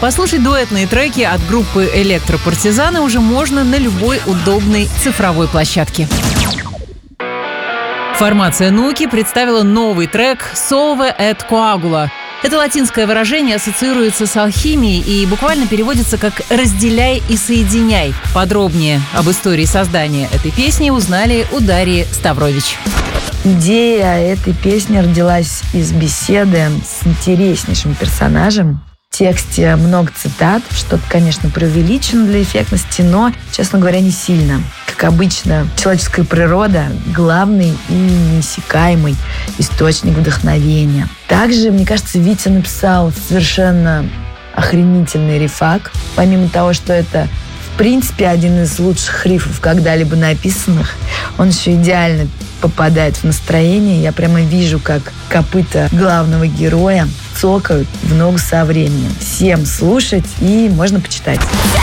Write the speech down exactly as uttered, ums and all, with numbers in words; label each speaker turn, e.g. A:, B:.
A: Послушать дуэтные треки от группы «Электропартизаны» уже можно на любой удобной цифровой площадке. Формация «Нуки» представила новый трек «Solve et Coagula». Это латинское выражение ассоциируется с алхимией и буквально переводится как «разделяй и соединяй». Подробнее об истории создания этой песни узнали у Дарьи Ставрович.
B: Идея этой песни родилась из беседы с интереснейшим персонажем. В тексте много цитат, что-то, конечно, преувеличено для эффектности, но, честно говоря, не сильно. Как обычно, человеческая природа – главный и неиссякаемый источник вдохновения. Также, мне кажется, Витя написал совершенно охренительный рифак. Помимо того, что это, в принципе, один из лучших рифов, когда-либо написанных, он еще идеально попадает в настроение. Я прямо вижу, как копыта главного героя цокают в ногу со временем. Всем слушать и можно почитать.